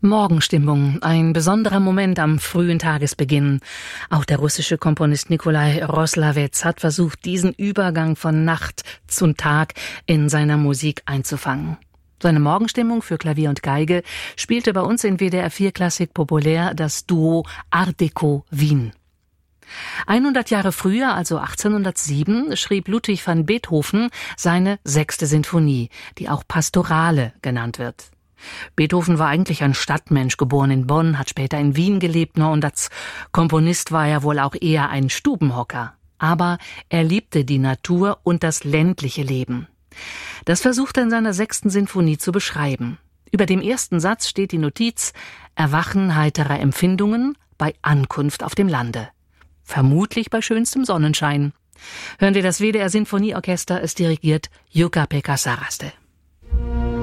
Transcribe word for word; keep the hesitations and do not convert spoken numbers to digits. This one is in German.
Morgenstimmung, ein besonderer Moment am frühen Tagesbeginn. Auch der russische Komponist Nikolai Rosslavец hat versucht, diesen Übergang von Nacht zum Tag in seiner Musik einzufangen. Seine Morgenstimmung für Klavier und Geige spielte bei uns in W D R vier Klassik populär das Duo Art Deco Wien. hundert Jahre früher, also achtzehnhundertsieben, schrieb Ludwig van Beethoven seine sechste Sinfonie, die auch Pastorale genannt wird. Beethoven war eigentlich ein Stadtmensch, geboren in Bonn, hat später in Wien gelebt, und als Komponist war er wohl auch eher ein Stubenhocker. Aber er liebte die Natur und das ländliche Leben. Das versucht er in seiner sechsten Sinfonie zu beschreiben. Über dem ersten Satz steht die Notiz: Erwachen heiterer Empfindungen bei Ankunft auf dem Lande. Vermutlich bei schönstem Sonnenschein. Hören wir das W D R Sinfonieorchester, es dirigiert Jukka-Pekka Saraste.